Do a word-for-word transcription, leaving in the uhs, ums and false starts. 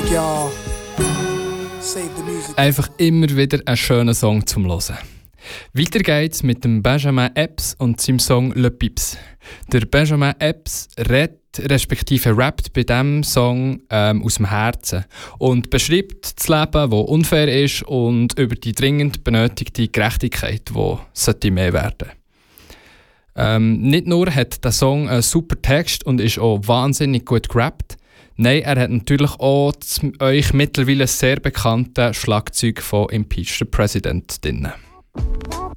y'all. Save the music. Einfach immer wieder ein schöner Song zum Hören. Weiter geht's mit dem Benjamin Epps und seinem Song Le Pips. Der Benjamin Epps redet respektive rappt bei diesem Song ähm, aus dem Herzen und beschreibt das Leben, das unfair ist, und über die dringend benötigte Gerechtigkeit, die mehr werden sollte. Ähm, nicht nur hat der Song einen super Text und ist auch wahnsinnig gut gerappt, nein, er hat natürlich auch das euch mittlerweile sehr bekannte Schlagzeug von Impeach the President drin.